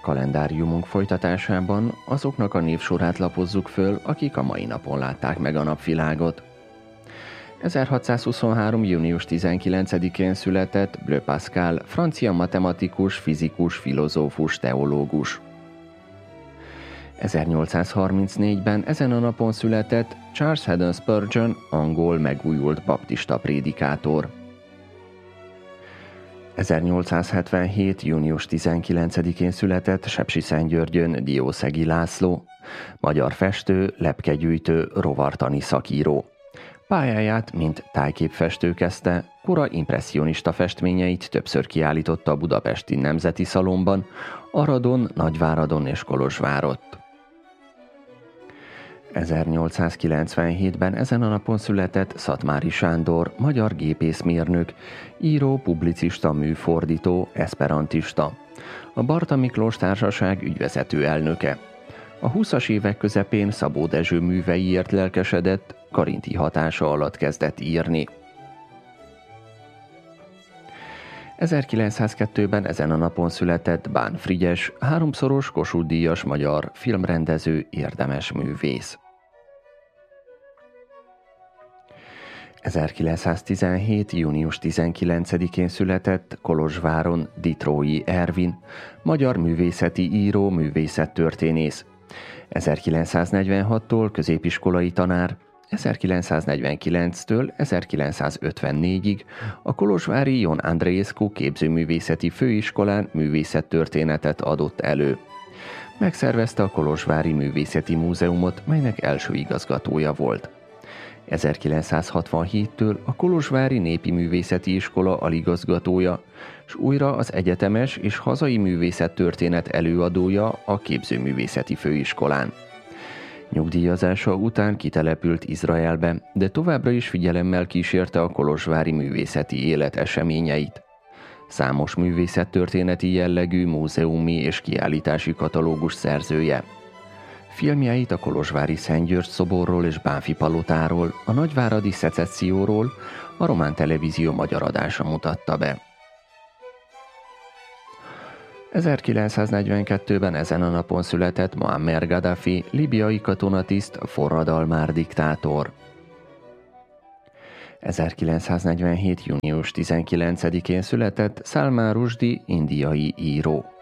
Kalendáriumunk folytatásában azoknak a névsorát lapozzuk föl, akik a mai napon látták meg a napvilágot. 1623. június 19-én született Blaise Pascal, francia matematikus, fizikus, filozófus, teológus. 1834-ben ezen a napon született Charles Haddon Spurgeon, angol megújult baptista prédikátor. 1877. június 19-én született Sepsiszentgyörgyön Diószegi László, magyar festő, lepkegyűjtő, rovartani szakíró. Pályáját, mint tájképfestő kezdte, kora impresszionista festményeit többször kiállította a Budapesti Nemzeti Szalonban, Aradon, Nagyváradon és Kolozsvárott. 1897-ben ezen a napon született Szatmári Sándor, magyar gépészmérnök, író, publicista, műfordító, eszperantista, a Barta Miklós Társaság ügyvezető elnöke. A 20-as évek közepén Szabó Dezső műveiért lelkesedett, Karinti hatása alatt kezdett írni. 1902-ben ezen a napon született Bán Frigyes, háromszoros Kossuth-díjas magyar filmrendező, érdemes művész. 1917. június 19-én született Kolozsváron Ditrói Ervin, magyar művészeti író, művészettörténész. 1946-tól középiskolai tanár, 1949-től 1954-ig a kolozsvári Jon Andreescu képzőművészeti főiskolán művészettörténetet adott elő. Megszervezte a Kolozsvári Művészeti Múzeumot, melynek első igazgatója volt. 1967-től a Kolozsvári Népi Művészeti Iskola aligazgatója, s újra az egyetemes és hazai művészettörténet előadója a Képzőművészeti Főiskolán. Nyugdíjazása után kitelepült Izraelbe, de továbbra is figyelemmel kísérte a kolozsvári művészeti élet eseményeit. Számos művészettörténeti jellegű múzeumi és kiállítási katalógus szerzője. Filmjeit a kolozsvári Szent György szoborról és Bánffy palotáról, a nagyváradi szecesszióról a Román Televízió magyar adása mutatta be. 1942-ben ezen a napon született Muammer Gaddafi, libiai katonatiszt, forradalmár diktátor. 1947. június 19-én született Salman Rushdie, indiai író.